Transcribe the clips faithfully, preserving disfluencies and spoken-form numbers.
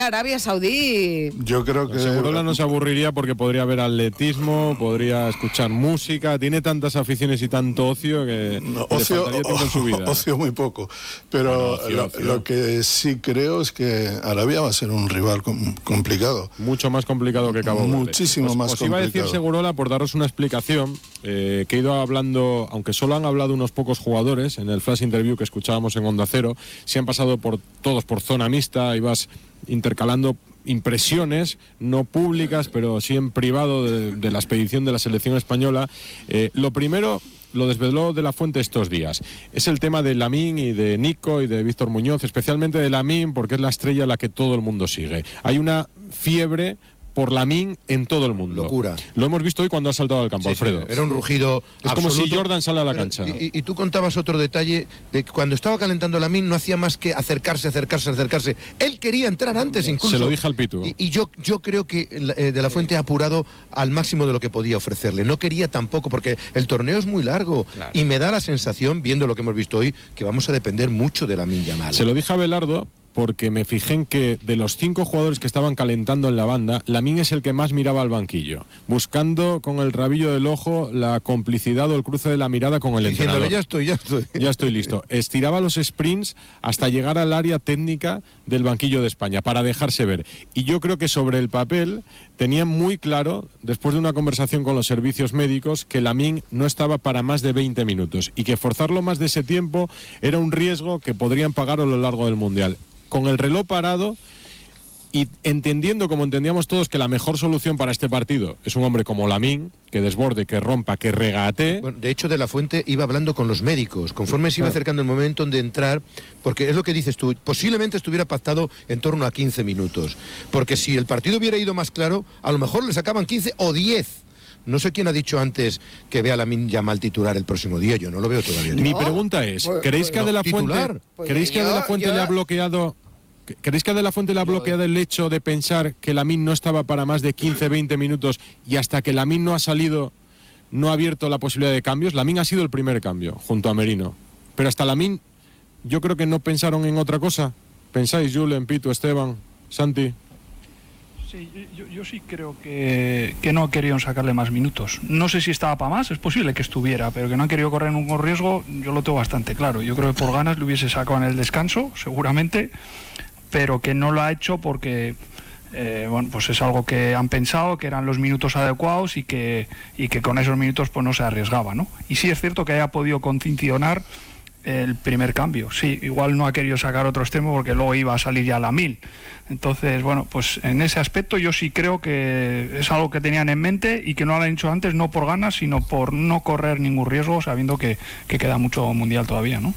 Arabia Saudí. Yo creo que Segurola no se aburriría porque podría ver atletismo, podría escuchar música, tiene tantas aficiones y tanto ocio que no, le ocio, faltaría tiempo en su vida. Ocio muy poco, pero bueno, ocio, lo, ocio. lo que sí creo es que Arabia va a ser un rival com- complicado. Mucho más complicado que Cabo Verde. Muchísimo os, más os iba a complicado. decir Segurola, por daros una explicación, eh, que he ido hablando, aunque solo han hablado unos pocos jugadores, en el flash interview que escuchábamos en Onda Cero, se han pasado por todos por zona mixta, ibas intercalando impresiones no públicas, pero sí en privado de, de la expedición de la selección española. Eh, lo primero lo desveló De la Fuente estos días. Es el tema de Lamine y de Nico y de Víctor Muñoz, especialmente de Lamine, porque es la estrella a la que todo el mundo sigue. Hay una fiebre por Lamine en todo el mundo. Locura. Lo hemos visto hoy cuando ha saltado al campo, Sí, Alfredo. sí, era un rugido Es absoluto. como si Jordan sale a la Pero, cancha. Y, y tú contabas otro detalle, de que cuando estaba calentando Lamine no hacía más que acercarse, acercarse, acercarse. Él quería entrar antes incluso. Se lo dije al Pitu. Y, y yo, yo creo que eh, De la Fuente ha apurado al máximo de lo que podía ofrecerle. No quería tampoco, porque el torneo es muy largo. Claro. Y me da la sensación, viendo lo que hemos visto hoy, que vamos a depender mucho de Lamine Yamal. Se lo dije a Belardo porque me fijé en que de los cinco jugadores que estaban calentando en la banda, Lamine es el que más miraba al banquillo, buscando con el rabillo del ojo la complicidad o el cruce de la mirada con el Diciéndole, entrenador. ya estoy, ya estoy. Ya estoy listo. Estiraba los sprints hasta llegar al área técnica del banquillo de España para dejarse ver. Y yo creo que sobre el papel tenían muy claro, después de una conversación con los servicios médicos, que Lamine no estaba para más de veinte minutos y que forzarlo más de ese tiempo era un riesgo que podrían pagar a lo largo del Mundial. Con el reloj parado y entendiendo, como entendíamos todos, que la mejor solución para este partido es un hombre como Lamine, que desborde, que rompa, que regatee. Bueno, de hecho, De la Fuente iba hablando con los médicos, conforme se iba acercando el momento de entrar, porque es lo que dices tú, posiblemente estuviera pactado en torno a quince minutos, porque si el partido hubiera ido más claro, a lo mejor le sacaban quince o diez. No sé quién ha dicho antes que vea a Lamine Yamal titular el próximo día, yo no lo veo todavía. Mi pregunta es, pues, ¿creéis pues, que a De la Fuente, titular. Pues ¿creéis que a De la yo- Fuente yo- le ha bloqueado ¿creéis que a De la Fuente le ha bloqueado el hecho de pensar que Lamine no estaba para más de quince, veinte minutos y hasta que Lamine no ha salido no ha abierto la posibilidad de cambios? Lamine ha sido el primer cambio junto a Merino, pero hasta Lamine yo creo que no pensaron en otra cosa. ¿Pensáis, Julen, Pitu, Esteban, Santi? Sí, yo, yo sí creo que, que no querían sacarle más minutos. No sé si estaba para más, es posible que estuviera, pero que no han querido correr ningún riesgo, yo lo tengo bastante claro. Yo creo que por ganas le hubiese sacado en el descanso, seguramente, pero que no lo ha hecho porque eh, bueno, pues es algo que han pensado, que eran los minutos adecuados y que, y que con esos minutos pues no se arriesgaba, ¿no? Y sí es cierto que haya podido condicionar el primer cambio. Sí, igual no ha querido sacar otro extremo porque luego iba a salir ya la mil. Entonces, bueno, pues en ese aspecto yo sí creo que es algo que tenían en mente y que no lo han hecho antes, no por ganas, sino por no correr ningún riesgo, sabiendo que, que queda mucho mundial todavía, ¿no?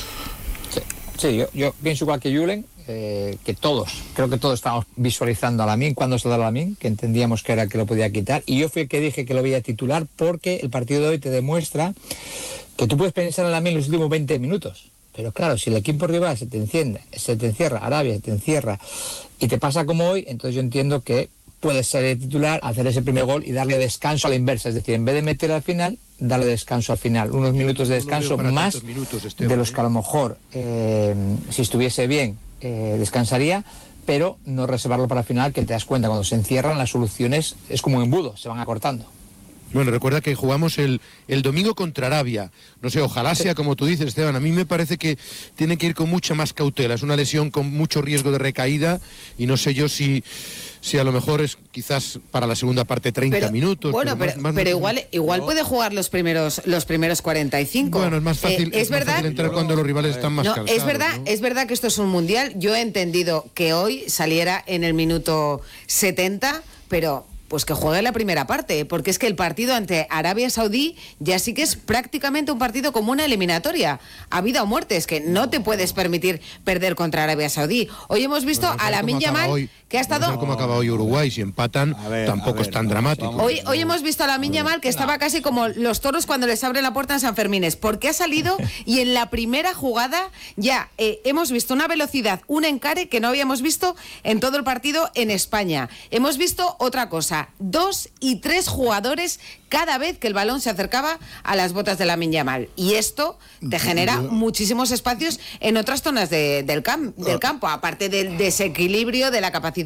Sí, sí yo, yo pienso igual que Julen, eh, que todos, creo que todos estábamos visualizando a Lamine cuando se da Lamine, que entendíamos que era el que lo podía quitar, y yo fui el que dije que lo veía titular porque el partido de hoy te demuestra que tú puedes pensar en Lamine en los últimos veinte minutos, pero claro, si el equipo rival se te enciende, se te encierra, Arabia se te encierra y te pasa como hoy, entonces yo entiendo que puedes ser el titular, hacer ese primer gol y darle descanso a la inversa, es decir, en vez de meter al final, darle descanso al final, unos minutos de descanso más minutos, Esteban, de los ¿eh? que a lo mejor, eh, si estuviese bien, eh, descansaría, pero no reservarlo para el final, que te das cuenta, cuando se encierran las soluciones es como un embudo, se van acortando. Bueno, recuerda que jugamos el, el domingo contra Arabia. No sé, ojalá sea como tú dices, Esteban. A mí me parece que tiene que ir con mucha más cautela. Es una lesión con mucho riesgo de recaída y no sé yo si, si a lo mejor es quizás para la segunda parte treinta Pero, minutos. Bueno, pero, pero, más- más pero no- igual, igual puede jugar los primeros los primeros cuarenta y cinco. Bueno, es más fácil, Eh, es, es más verdad. fácil entrar cuando los rivales están más No, cansados. es verdad, ¿no? es verdad que esto es un mundial. Yo he entendido que hoy saliera en el minuto setenta, pero pues que juegue la primera parte, porque es que el partido ante Arabia Saudí ya sí que es prácticamente un partido como una eliminatoria, a vida o muerte, es que no te puedes permitir perder contra Arabia Saudí. Hoy hemos visto Bueno, a Lamine Yamal, que ha estado... Vamos a ver cómo acaba hoy Uruguay, si empatan ver, tampoco a ver, es tan vamos, dramático. vamos. Hoy, hoy hemos visto a Lamine Yamal que estaba casi como los toros cuando les abren la puerta en San Fermines, porque ha salido y en la primera jugada ya eh, hemos visto una velocidad, un encare que no habíamos visto en todo el partido en España. Hemos visto otra cosa. cosa, dos y tres jugadores cada vez que el balón se acercaba a las botas de Lamine Yamal. Y esto te genera Yo- muchísimos espacios en otras zonas de- del, cam- del campo, aparte del desequilibrio, de la capacidad